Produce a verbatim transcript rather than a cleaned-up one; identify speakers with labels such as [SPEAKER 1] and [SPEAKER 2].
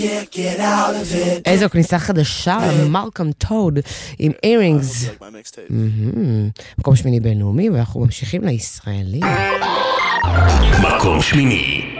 [SPEAKER 1] איזו כניסה חדשה, מלקום טוד עם אירינגס. מקום שמיני בינלאומי, ואנחנו ממשיכים לישראלי.
[SPEAKER 2] מקום שמיני.